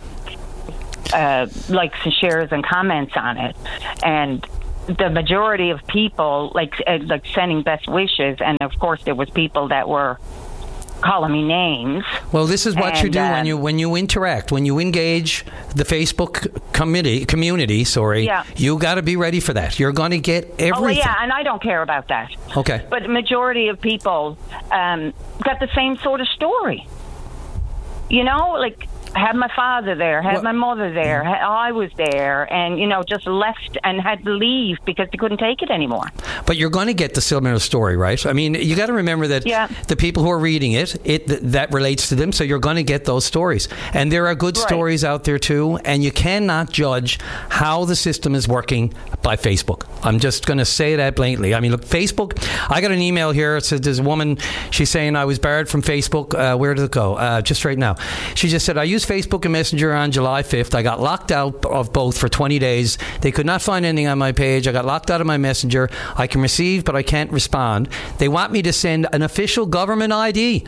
likes and shares and comments on it. And the majority of people like sending best wishes, and of course there was people that were calling me names. Well, this is what you do when you interact, when you engage the Facebook community. You got to be ready for that. You're going to get everything. Oh yeah, and I don't care about that. Okay. But the majority of people got the same sort of story. You know, like, had my father there, had my mother there, I was there, and, you know, just left and had to leave because they couldn't take it anymore. But you're going to get the similar story, right? I mean, you got to remember that the people who are reading that relates to them, so you're going to get those stories. And there are good stories out there, too, and you cannot judge how the system is working by Facebook. I'm just going to say that blatantly. I mean, look, Facebook, I got an email here. It says there's a woman, she's saying, I was barred from Facebook. Where did it go? Just right now. She just said, I used Facebook and Messenger on July 5th. I got locked out of both for 20 days. They could not find anything on my page. I got locked out of my Messenger. I can receive, but I can't respond. They want me to send an official government ID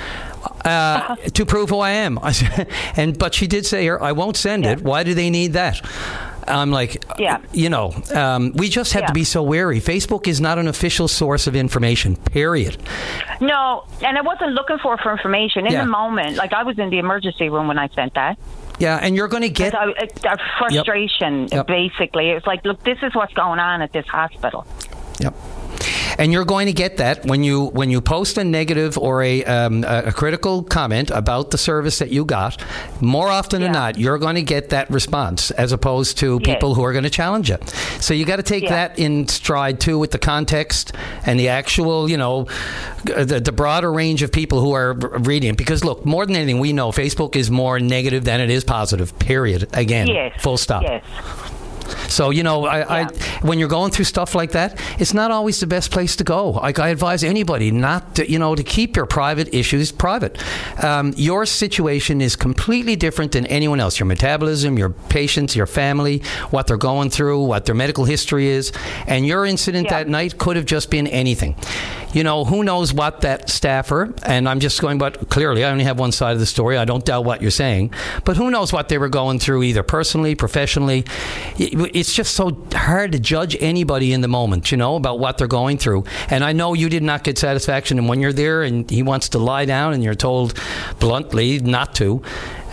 to prove who I am. But she did say here, I won't send it. Why do they need that? I'm like, you know, we just have to be so wary. Facebook is not an official source of information, period. No, and I wasn't looking for information. In the moment, like, I was in the emergency room when I sent that. Yeah, and you're going to get... a frustration, basically. It's like, look, this is what's going on at this hospital. Yep. And you're going to get that when you post a negative or a critical comment about the service that you got. More often than not, you're going to get that response, as opposed to people who are going to challenge it. So you got to take that in stride too, with the context and the actual, you know, the broader range of people who are reading it. Because look, more than anything, we know Facebook is more negative than it is positive. Period. Again, full stop. Yes. So, you know, when you're going through stuff like that, it's not always the best place to go. Like, I advise anybody not to, you know, to keep your private issues private. Your situation is completely different than anyone else. Your metabolism, your patients, your family, what they're going through, what their medical history is. And your incident that night could have just been anything. You know, who knows what that staffer, and I'm just going, but clearly I only have one side of the story. I don't doubt what you're saying. But who knows what they were going through, either personally, professionally. It's just so hard to judge anybody in the moment, you know, about what they're going through. And I know you did not get satisfaction. And when you're there and he wants to lie down and you're told bluntly not to,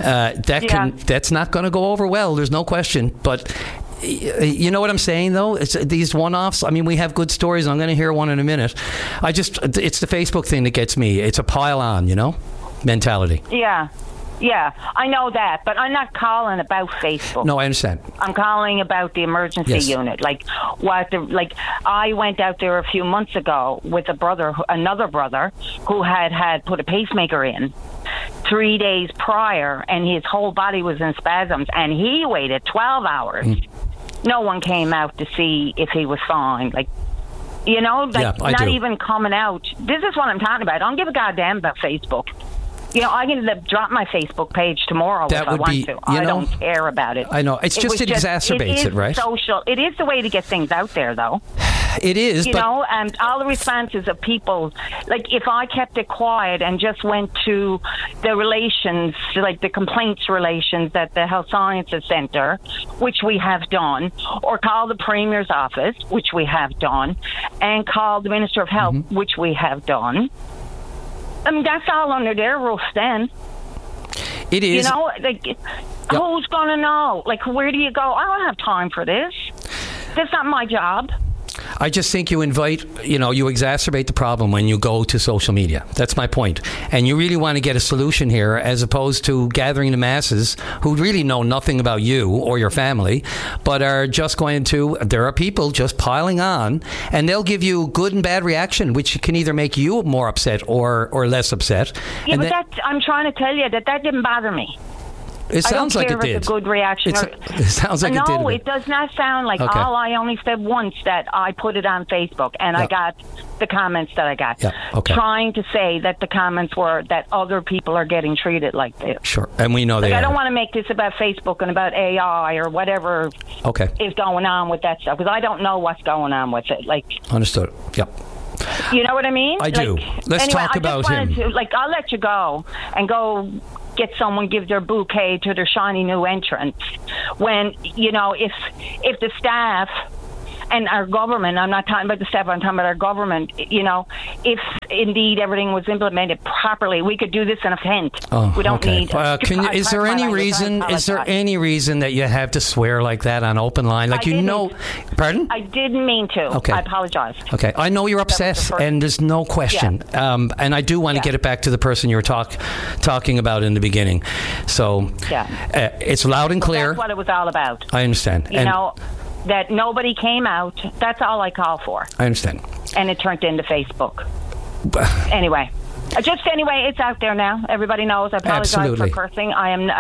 that's not going to go over well. There's no question. But you know what I'm saying, though? It's these one-offs. I mean, we have good stories. I'm going to hear one in a minute. It's the Facebook thing that gets me. It's a pile on, you know, mentality. Yeah, I know that, but I'm not calling about Facebook. No, I understand. I'm calling about the emergency unit. Like, I went out there a few months ago with another brother who had put a pacemaker in 3 days prior, and his whole body was in spasms, and he waited 12 hours. No one came out to see if he was fine. Like, you know, not even coming out. This is what I'm talking about. I don't give a goddamn about Facebook. You know, I can drop my Facebook page tomorrow if I want to. I don't care about it. I know. It exacerbates it, right? Social. It is the way to get things out there, though. It is, you know, and all the responses of people, like if I kept it quiet and just went to the relations, like the complaints relations at the Health Sciences Centre, which we have done, or call the Premier's office, which we have done, and call the Minister of Health, which we have done. I mean, that's all under their roof then. It is. You know, like, who's going to know? Like, where do you go? I don't have time for this. That's not my job. I just think you exacerbate the problem when you go to social media. That's my point. And you really want to get a solution here as opposed to gathering the masses who really know nothing about you or your family, but are just there are people just piling on, and they'll give you good and bad reaction, which can either make you more upset or less upset. Yeah, but I'm trying to tell you that didn't bother me. It sounds like it did. It's a good reaction. It sounds like it did. No, it does not sound like all. I only said once that I put it on Facebook, and I got the comments that I got. Yeah. Okay. Trying to say that the comments were that other people are getting treated like this. Sure, and we know they are. I don't want to make this about Facebook and about AI or whatever is going on with that stuff, because I don't know what's going on with it. Like, understood. Yep. You know what I mean? I do. Let's talk about him. I'll let you go and go get someone give their bouquet to their shiny new entrant. When, you know, if the staff and our government, I'm not talking about the staff, I'm talking about our government, you know, if indeed everything was implemented properly, we could do this in a hint. We don't need... Is there any reason that you have to swear like that on open line? Like, Pardon? I didn't mean to. Okay. I apologize. Okay. I know you're upset, and there's no question. Yeah. And I do want to get it back to the person you were talking about in the beginning. So, it's loud and clear. That's what it was all about. I understand. You know, that nobody came out. That's all I call for. I understand. And it turned into Facebook. Anyway, it's out there now. Everybody knows. I apologize for cursing. I am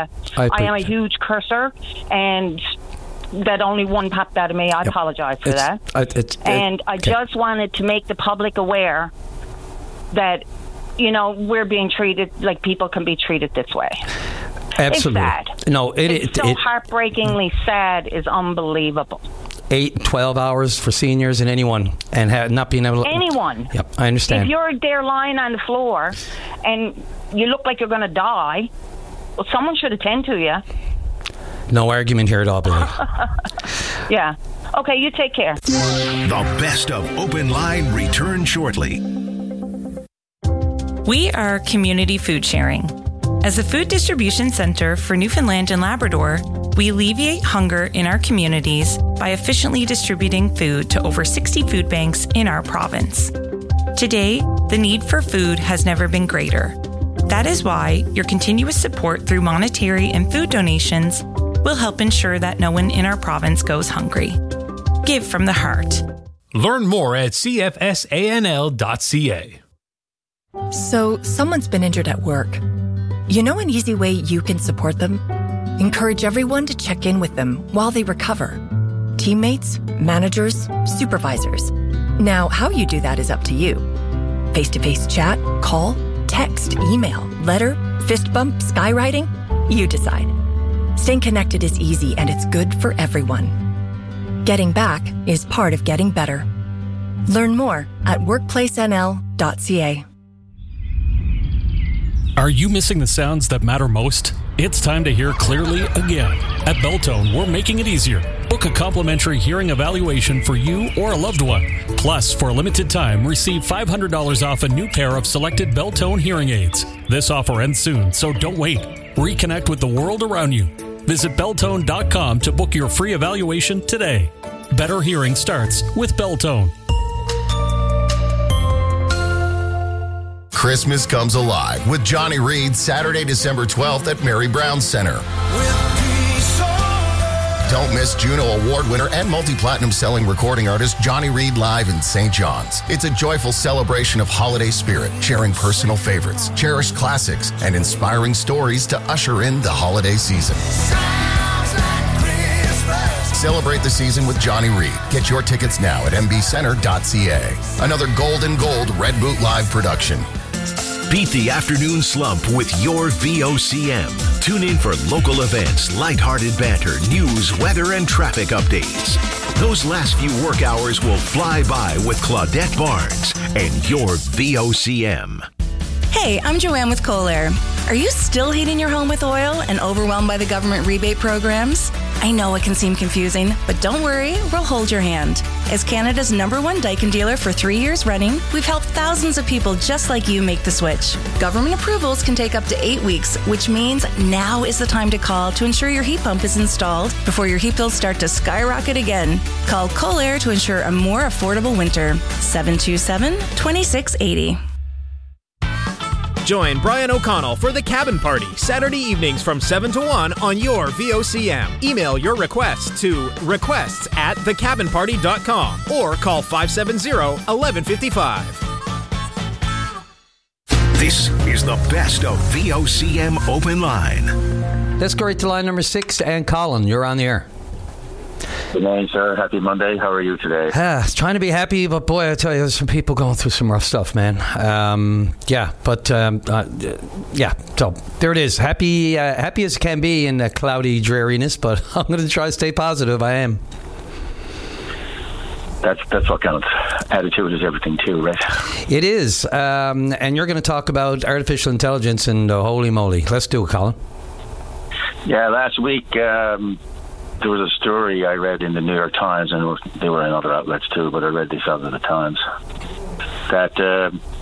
a huge cursor, and that only one popped out of me. I apologize for that. I just wanted to make the public aware that, you know, we're being treated like people can be treated this way. Absolutely. It's sad. No, it's so heartbreakingly sad is unbelievable. 8-12 hours for seniors and anyone, and not being able to... Anyone. Yep, I understand. If you're there lying on the floor and you look like you're going to die, well, someone should attend to you. No argument here at all, Billy. Yeah. Okay, you take care. The best of Open Line returns shortly. We are community food sharing. As a food distribution center for Newfoundland and Labrador, we alleviate hunger in our communities by efficiently distributing food to over 60 food banks in our province. Today, the need for food has never been greater. That is why your continuous support through monetary and food donations will help ensure that no one in our province goes hungry. Give from the heart. Learn more at cfsanl.ca. So, someone's been injured at work. You know an easy way you can support them? Encourage everyone to check in with them while they recover. Teammates, managers, supervisors. Now, how you do that is up to you. Face-to-face chat, call, text, email, letter, fist bump, skywriting? You decide. Staying connected is easy and it's good for everyone. Getting back is part of getting better. Learn more at workplacenl.ca. Are you missing the sounds that matter most? It's time to hear clearly again. At Beltone, we're making it easier. Book a complimentary hearing evaluation for you or a loved one. Plus, for a limited time, receive $500 off a new pair of selected Beltone hearing aids. This offer ends soon, so don't wait. Reconnect with the world around you. Visit Beltone.com to book your free evaluation today. Better hearing starts with Beltone. Christmas comes alive with Johnny Reed Saturday, December 12th at Mary Brown Center. Don't miss Juno Award winner and multi-platinum selling recording artist Johnny Reed live in St. John's. It's a joyful celebration of holiday spirit, sharing personal favorites, cherished classics, and inspiring stories to usher in the holiday season. Celebrate the season with Johnny Reed. Get your tickets now at mbcenter.ca. Another Golden Gold Red Boot Live production. Beat the afternoon slump with your VOCM. Tune in for local events, lighthearted banter, news, weather, and traffic updates. Those last few work hours will fly by with Claudette Barnes and your VOCM. Hey, I'm Joanne with Kohler. Are you still heating your home with oil and overwhelmed by the government rebate programs? I know it can seem confusing, but don't worry, we'll hold your hand. As Canada's #1 Daikin dealer for 3 years running, we've helped thousands of people just like you make the switch. Government approvals can take up to 8 weeks, which means now is the time to call to ensure your heat pump is installed before your heat bills start to skyrocket again. Call Kohler to ensure a more affordable winter. 727-2680. Join Brian O'Connell for The Cabin Party, Saturday evenings from 7 to 1 on your VOCM. Email your requests to requests@thecabinparty.com or call 570-1155. This is the best of VOCM Open Line. Let's go right to line number 6, and Colin, you're on the air. Good morning, sir. Happy Monday. How are you today? Trying to be happy, but boy, I tell you, there's some people going through some rough stuff, man. So there it is. Happy as it can be in the cloudy dreariness, but I'm going to try to stay positive. I am. That's what counts. Attitude is everything too, right? It is. And you're going to talk about artificial intelligence, and holy moly. Let's do it, Colin. Yeah, last week there was a story I read in the New York Times, and they were in other outlets too, but I read this out of the Times, that